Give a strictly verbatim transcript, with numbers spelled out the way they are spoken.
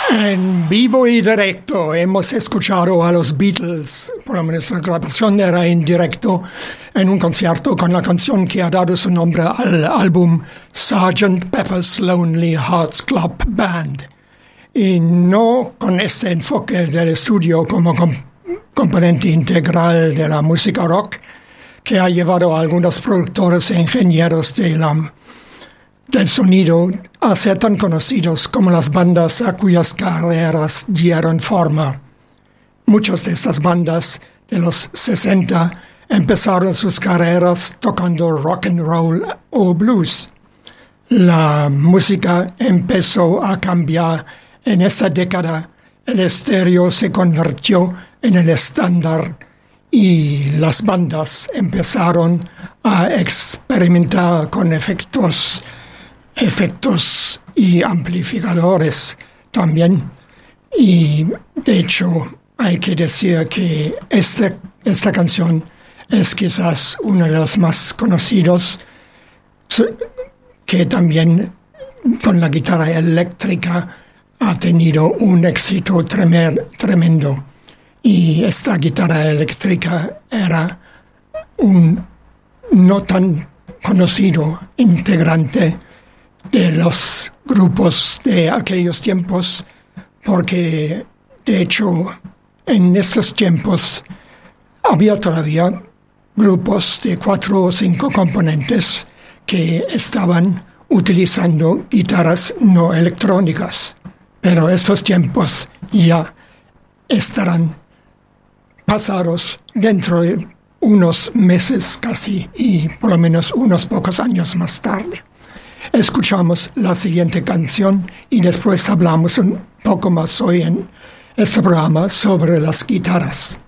En vivo y directo hemos escuchado a los Beatles, por lo menos la grabación era en directo, en un concierto con la canción que ha dado su nombre al álbum sergeant Pepper's Lonely Hearts Club Band. Y no con este enfoque del estudio como comp componente integral de la música rock, que ha llevado a algunos productores e ingenieros de la del sonido a ser tan conocidos como las bandas a cuyas carreras dieron forma. Muchas de estas bandas de los sesenta empezaron sus carreras tocando rock and roll o blues. La música empezó a cambiar en esta década. El estéreo se convirtió en el estándar y las bandas empezaron a experimentar con efectos efectos y amplificadores también. Y de hecho hay que decir que esta, esta canción es quizás una de las más conocidas, que también con la guitarra eléctrica ha tenido un éxito tremer, tremendo. Y esta guitarra eléctrica era un no tan conocido integrante de los grupos de aquellos tiempos, porque de hecho en estos tiempos había todavía grupos de cuatro o cinco componentes que estaban utilizando guitarras no electrónicas, pero estos tiempos ya estarán pasados dentro de unos meses casi, y por lo menos unos pocos años más tarde. Escuchamos la siguiente canción y después hablamos un poco más hoy en este programa sobre las guitarras.